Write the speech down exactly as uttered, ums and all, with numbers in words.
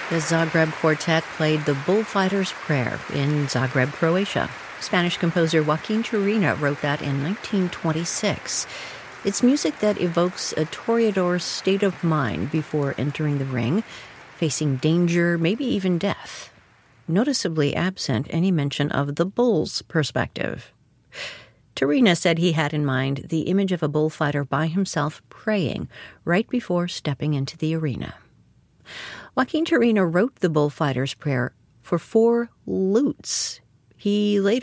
The Zagreb Quartet played the Bullfighter's Prayer in Zagreb, Croatia. Spanish composer Joaquin Turina wrote that in nineteen twenty-six. It's music that evokes a toreador's state of mind before entering the ring, facing danger, maybe even death. Noticeably absent any mention of the bull's perspective. Turina said he had in mind the image of a bullfighter by himself praying right before stepping into the arena. Joaquin Turina wrote the Bullfighter's Prayer for four lutes. He later